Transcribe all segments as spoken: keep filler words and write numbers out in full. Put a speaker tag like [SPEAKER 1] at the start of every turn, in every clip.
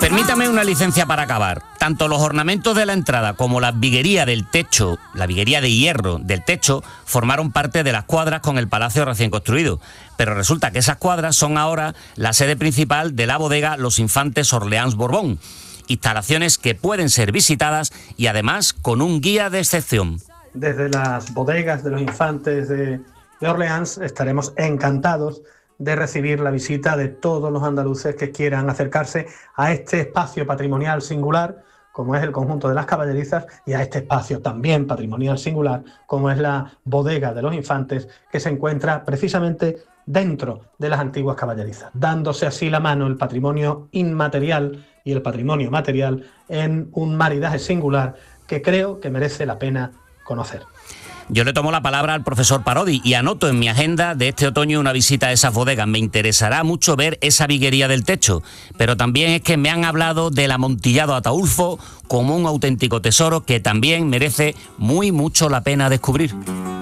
[SPEAKER 1] Permítame una licencia para acabar. Tanto los ornamentos de la entrada como la viguería del techo, la viguería de hierro del techo, formaron parte de las cuadras con el palacio recién construido. Pero resulta que esas cuadras son ahora la sede principal de la bodega Los Infantes Orleans Borbón. Instalaciones que pueden ser visitadas y además con un guía de excepción.
[SPEAKER 2] Desde las bodegas de los Infantes de, de Orleans estaremos encantados de recibir la visita de todos los andaluces que quieran acercarse a este espacio patrimonial singular, como es el conjunto de las caballerizas, y a este espacio también patrimonial singular, como es la bodega de los Infantes, que se encuentra precisamente dentro de las antiguas caballerizas, dándose así la mano el patrimonio inmaterial y el patrimonio material en un maridaje singular que creo que merece la pena conocer.
[SPEAKER 1] Yo le tomo la palabra al profesor Parodi y anoto en mi agenda de este otoño una visita a esas bodegas. Me interesará mucho ver esa viguería del techo, pero también es que me han hablado del amontillado Ataulfo como un auténtico tesoro que también merece muy mucho la pena descubrir.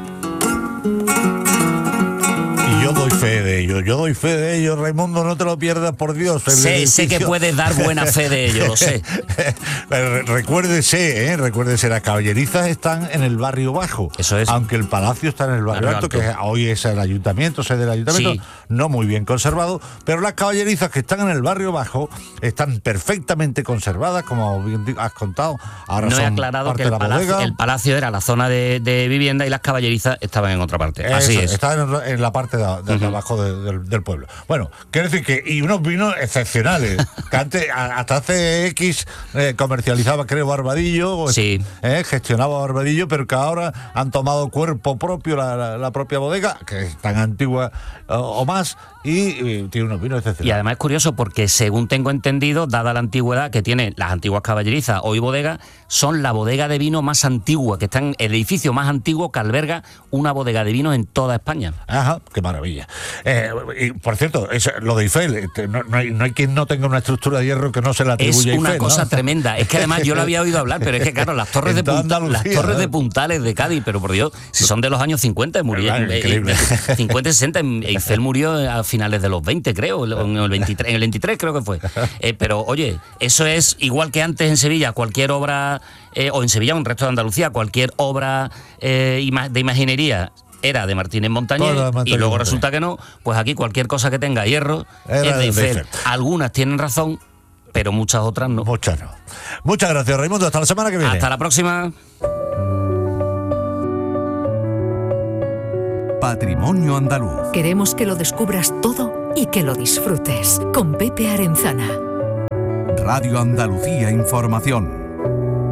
[SPEAKER 3] Yo doy fe de ello, yo doy fe de ello, Raimundo, no te lo pierdas, por Dios.
[SPEAKER 1] Sé, sé que puedes dar buena fe de ello, lo sé.
[SPEAKER 3] Recuérdese, ¿eh? recuérdese, las caballerizas están en el barrio bajo.
[SPEAKER 1] Eso es.
[SPEAKER 3] Aunque el palacio está en el barrio alto, que hoy es el ayuntamiento, sede del ayuntamiento, sí. No muy bien conservado, pero las caballerizas que están en el barrio bajo están perfectamente conservadas, como bien has contado. Ahora
[SPEAKER 1] no
[SPEAKER 3] son
[SPEAKER 1] he aclarado
[SPEAKER 3] parte
[SPEAKER 1] que el
[SPEAKER 3] de la
[SPEAKER 1] palacio,
[SPEAKER 3] bodega.
[SPEAKER 1] el palacio era la zona de, de vivienda y las caballerizas estaban en otra parte. Eso, así es.
[SPEAKER 3] Estaban en, en la parte de, de, uh-huh. de abajo de, de, del pueblo. Bueno, quiero decir que, y unos vinos excepcionales, que antes, hasta hace X eh, comercializaba, creo, Barbadillo,
[SPEAKER 1] sí.
[SPEAKER 3] eh, gestionaba Barbadillo, pero que ahora han tomado cuerpo propio la, la, la propia bodega, que es tan antigua o, o más, y, y tiene unos vinos excepcionales.
[SPEAKER 1] Y además es curioso porque, según tengo entendido, dada la antigüedad que tienen las antiguas caballerizas, hoy bodegas, son la bodega de vino más antigua, que está en el edificio más antiguo que alberga una bodega de vino en toda España.
[SPEAKER 3] Ajá, qué maravilla. Eh, y por cierto, es, lo de Eiffel, no, no, hay, no hay quien no tenga una estructura de hierro que no se la atribuya a Eiffel.
[SPEAKER 1] Es una cosa
[SPEAKER 3] ¿no?
[SPEAKER 1] tremenda. Es que además yo lo había oído hablar, pero es que claro, las torres, de, punta, las torres ¿no? de Puntales de Cádiz, pero por Dios, si son de los años cincuenta, murió,
[SPEAKER 3] increíble.
[SPEAKER 1] Eh, cincuenta, sesenta, Eiffel murió a finales de los veinte, creo, en el veintitrés, en el veintitrés creo que fue. Eh, pero oye, eso es igual que antes en Sevilla, cualquier obra, eh, o en Sevilla o en el resto de Andalucía, cualquier obra eh, de imaginería era de Martínez Montañés y luego resulta que no, pues aquí cualquier cosa que tenga hierro era es de Eiffel. De Algunas tienen razón, pero muchas otras no.
[SPEAKER 3] Muchas no. Muchas gracias, Raimundo. Hasta la semana que viene.
[SPEAKER 1] Hasta la próxima.
[SPEAKER 4] Patrimonio Andaluz.
[SPEAKER 5] Queremos que lo descubras todo y que lo disfrutes. Con Pepe Arenzana.
[SPEAKER 4] Radio Andalucía Información.